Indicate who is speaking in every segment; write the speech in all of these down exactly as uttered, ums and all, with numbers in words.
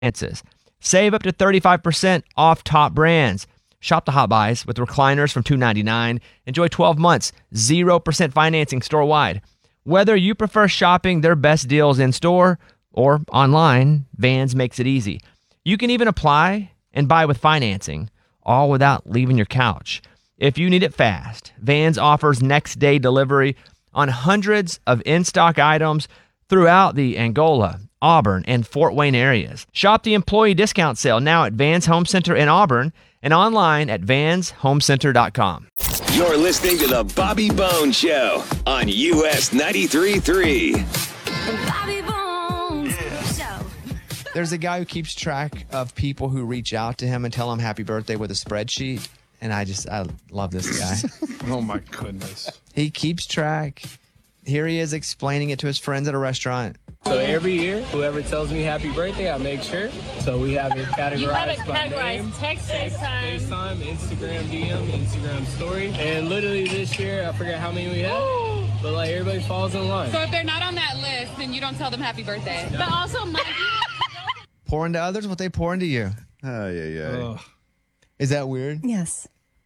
Speaker 1: finances. Save up to thirty-five percent off top brands. Shop the Hot Buys with recliners from two hundred ninety-nine dollars. Enjoy twelve months, zero percent financing store-wide. Whether you prefer shopping their best deals in-store or online, Vans makes it easy. You can even apply and buy with financing, all without leaving your couch. If you need it fast, Vans offers next-day delivery on hundreds of in-stock items throughout the Angola, Auburn, and Fort Wayne areas. Shop the employee discount sale now at Vans Home Center in Auburn and online at vans home center dot com.
Speaker 2: You're listening to the Bobby Bones Show on U S ninety-three point three.
Speaker 3: Bobby Bones Show.
Speaker 4: There's a guy who keeps track of people who reach out to him and tell him happy birthday with a spreadsheet. And I just, I love this guy.
Speaker 5: Oh, my goodness.
Speaker 4: He keeps track. Here he is explaining it to his friends at a restaurant.
Speaker 6: So every year, whoever tells me happy birthday, I make sure. So we have it categorized
Speaker 7: You have it
Speaker 6: by
Speaker 7: categorized.
Speaker 6: name,
Speaker 7: Text, FaceTime.
Speaker 6: FaceTime, Instagram D M, Instagram story. And literally this year, I forget how many we have, but like everybody falls in line.
Speaker 7: So if they're not on that list, then you don't tell them happy birthday. But also, mind you,
Speaker 4: Pour into others what they pour into you.
Speaker 5: Oh, yeah, yeah.
Speaker 4: Is that weird?
Speaker 8: Yes.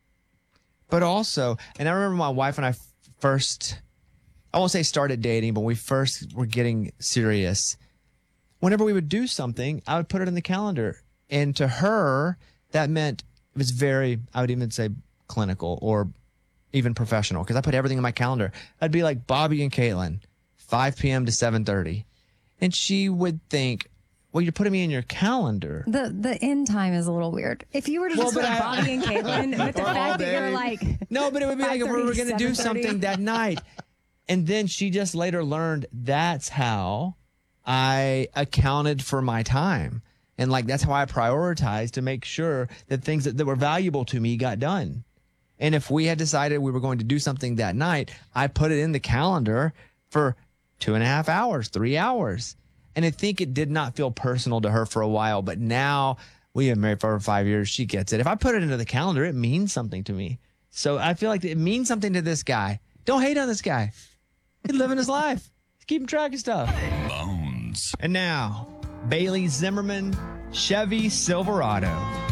Speaker 4: But also, and I remember my wife and I first, I won't say started dating, but we first were getting serious. Whenever we would do something, I would put it in the calendar. And to her, that meant it was very, I would even say clinical or even professional because I put everything in my calendar. I'd be like Bobby and Caitlin, five p.m. to seven thirty. And she would think, well, you're putting me in your calendar.
Speaker 8: The the end time is a little weird. If you were to
Speaker 4: Well,
Speaker 8: just
Speaker 4: but
Speaker 8: put
Speaker 4: I-
Speaker 8: Bobby and Caitlin with the
Speaker 4: Or all
Speaker 8: fact that you're
Speaker 4: day.
Speaker 8: like,
Speaker 4: No, but it would be like if we were going to do
Speaker 8: seven thirty.
Speaker 4: something that night. And then she just later learned that's how I accounted for my time. And like that's how I prioritized to make sure that things that, that were valuable to me got done. And if we had decided we were going to do something that night, I put it in the calendar for two and a half hours, three hours. And I think it did not feel personal to her for a while, but now we have been married for over five years. She gets it. If I put it into the calendar, it means something to me. So I feel like it means something to this guy. Don't hate on this guy. He's living his life. He's keeping track of stuff.
Speaker 2: Bones.
Speaker 4: And now, Bailey Zimmerman, Chevy Silverado.